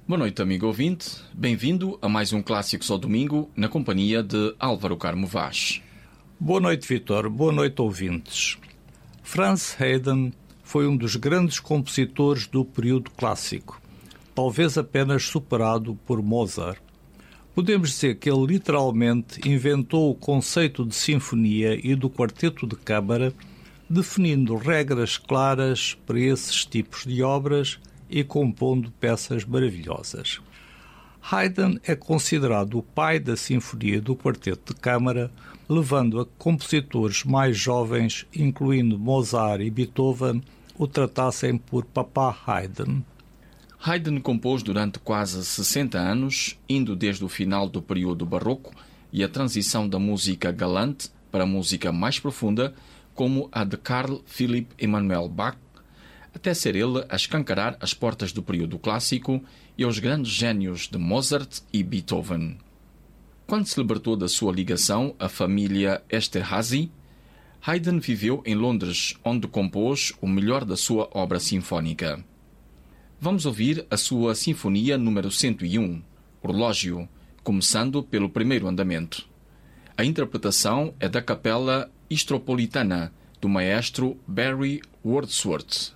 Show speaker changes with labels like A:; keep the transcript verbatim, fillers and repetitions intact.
A: Boa noite, amigo ouvinte. Bem-vindo a mais um Clássicos ao Domingo, na companhia de Álvaro Carmo Vaz.
B: Boa noite, Vitor. Boa noite, ouvintes. Franz Haydn foi um dos grandes compositores do período clássico, talvez apenas superado por Mozart. Podemos dizer que ele literalmente inventou o conceito de sinfonia e do quarteto de câmara, definindo regras claras para esses tipos de obras e compondo peças maravilhosas. Haydn é considerado o pai da sinfonia e do quarteto de câmara, levando a que compositores mais jovens, incluindo Mozart e Beethoven, o tratassem por Papá Haydn.
A: Haydn compôs durante quase sessenta anos, indo desde o final do período barroco e a transição da música galante para a música mais profunda, como a de Carl Philipp Emanuel Bach, até ser ele a escancarar as portas do período clássico e aos grandes gênios de Mozart e Beethoven. Quando se libertou da sua ligação à família Esterházy, Haydn viveu em Londres, onde compôs o melhor da sua obra sinfónica. Vamos ouvir a sua Sinfonia número cento e um, Orlógio, começando pelo primeiro andamento. A interpretação é da Capela Istropolitana, do maestro Barry Wordsworth.